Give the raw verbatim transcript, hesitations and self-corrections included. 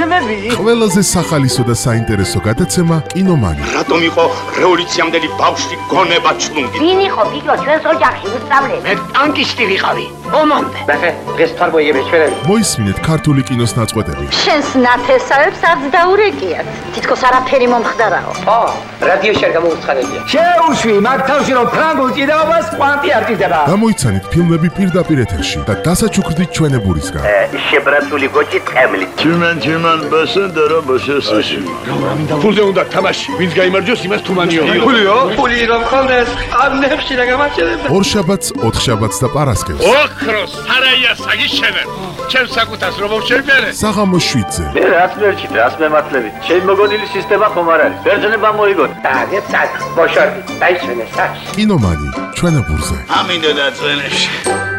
გადაცემები? ყველაზე სახალისო და საინტერესო გადაცემა კინომანი. რატომ იყო რევოლუციამდელი ბავშვი გონება ჩლუნგი? ვინ იყო გიგო ჩვენს ოჯახში უსწავლელი? მე ტანკისტი ვიყავი. ომამდე. ნახე, დღეს თარგმნიები ჩვენები. მოისმინეთ ქართული კინოს ნაწყვეტები. შენს ნათესავებს არც დაურეკიათ. თითქოს არაფერი მომხდარაო. ო, რადიოში არ გამოუცხადებია. შეუშვი მაგ თავში რომ ფრანგულ ჭიდაობას კვანტი არ ჭირდება. გამოიცანით ფილმები პირდაპირ ეთერში და დასაჩუქრდით ჩვენებურისგან. შებრაცული გოჭი ტყემლი. Tümen tümen basın dara basıyorsun. ფულზე უნდა თამაში. ვინც გაიმარჯვოს, იმას თუმანიო. ფულიო? ფული რომ ხონდეს, ამ ნებში რა გამაჩერება. ორშაბათს, ოთხშაბათს და პარასკევს. ოქროს არაია საგიშენებ. ჩემს საკუთას რომ შევბერე. საღამოს შვიდზე. Ne rast verçit, rast mematlevi. Şey mogonili sistema xomar არის. Verjene bamoigot. დაგეთ საკ, ბოშორდი, დაიშვენე საკ. კინომანი ჩვენებურზე. ამინდო და წვენებში.